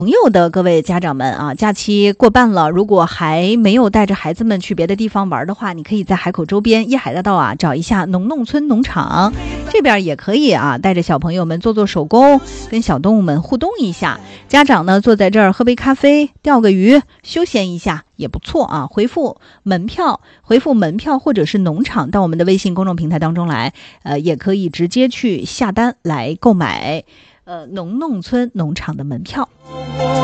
朋友的各位家长们啊，假期过半了，如果还没有带着孩子们去别的地方玩的话，你可以在海口周边叶海大道啊找一下农弄村农场，这边也可以啊，带着小朋友们做做手工，跟小动物们互动一下。家长呢坐在这儿喝杯咖啡，钓个鱼，休闲一下也不错啊。回复门票或者是农场到我们的微信公众平台当中来，也可以直接去下单来购买农弄村农场的门票。